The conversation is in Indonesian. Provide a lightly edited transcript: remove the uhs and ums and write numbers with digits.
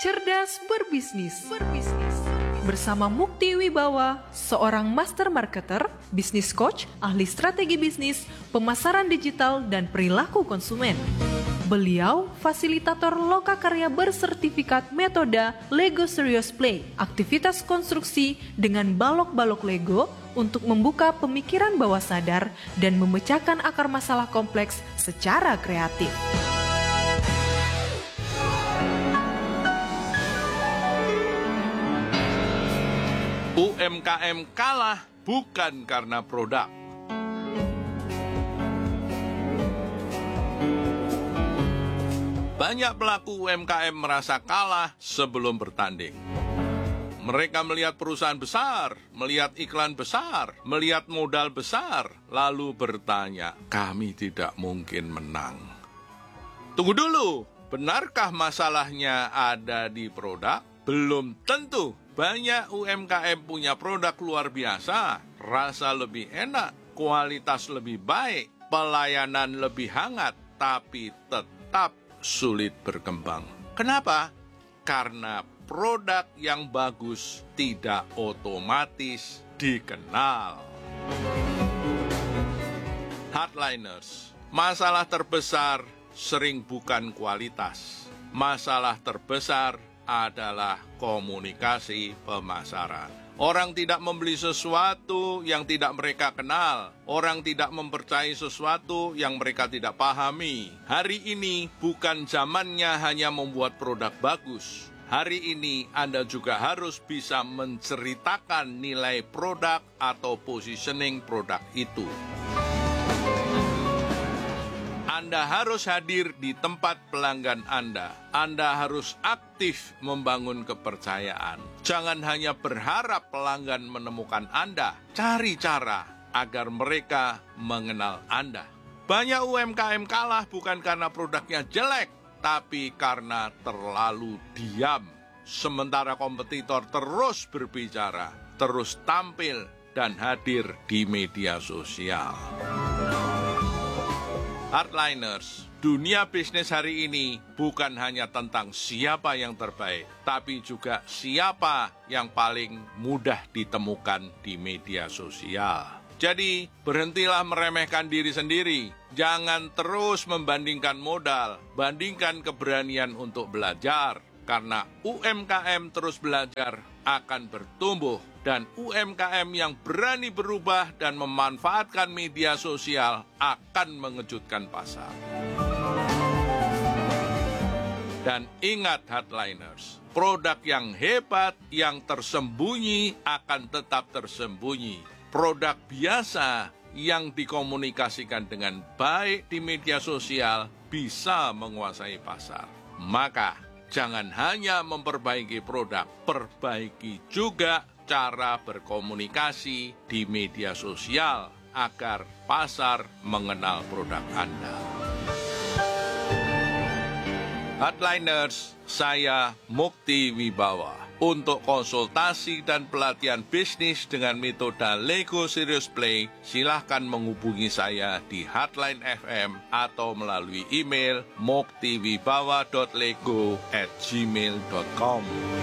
Cerdas berbisnis. Bersama Mukti Wibawa, seorang master marketer, bisnis coach, ahli strategi bisnis, pemasaran digital, dan perilaku konsumen. Beliau fasilitator lokakarya bersertifikat metode Lego Serious Play, aktivitas konstruksi dengan balok-balok Lego untuk membuka pemikiran bawah sadar dan memecahkan akar masalah kompleks secara kreatif. UMKM kalah bukan karena produk. Banyak pelaku UMKM merasa kalah sebelum bertanding. Mereka melihat perusahaan besar, melihat iklan besar, melihat modal besar, lalu bertanya, kami tidak mungkin menang. Tunggu dulu, benarkah masalahnya ada di produk? Belum tentu. Banyak UMKM punya produk luar biasa, rasa lebih enak, kualitas lebih baik, pelayanan lebih hangat, tapi tetap sulit berkembang. Kenapa? Karena produk yang bagus tidak otomatis dikenal. Hardliners, masalah terbesar sering bukan kualitas. Masalah terbesar adalah komunikasi pemasaran. Orang tidak membeli sesuatu yang tidak mereka kenal. Orang tidak mempercayai sesuatu yang mereka tidak pahami. Hari ini bukan zamannya hanya membuat produk bagus. Hari ini Anda juga harus bisa menceritakan nilai produk atau positioning produk itu. Anda harus hadir di tempat pelanggan Anda. Anda harus aktif membangun kepercayaan. Jangan hanya berharap pelanggan menemukan Anda. Cari cara agar mereka mengenal Anda. Banyak UMKM kalah bukan karena produknya jelek, tapi karena terlalu diam. Sementara kompetitor terus berbicara, terus tampil, dan hadir di media sosial. Hardliners, dunia bisnis hari ini bukan hanya tentang siapa yang terbaik, tapi juga siapa yang paling mudah ditemukan di media sosial. Jadi, berhentilah meremehkan diri sendiri. Jangan terus membandingkan modal, bandingkan keberanian untuk belajar. Karena UMKM terus belajar akan bertumbuh, dan UMKM yang berani berubah dan memanfaatkan media sosial akan mengejutkan pasar. Dan ingat hardliners, produk yang hebat yang tersembunyi akan tetap tersembunyi. Produk biasa yang dikomunikasikan dengan baik di media sosial bisa menguasai pasar. Maka jangan hanya memperbaiki produk, perbaiki juga cara berkomunikasi di media sosial agar pasar mengenal produk Anda. Hardliners, saya Mukti Wibawa. Untuk konsultasi dan pelatihan bisnis dengan metode Lego Serious Play, silahkan menghubungi saya di Hotline FM atau melalui email muktiwibawa.lego@gmail.com.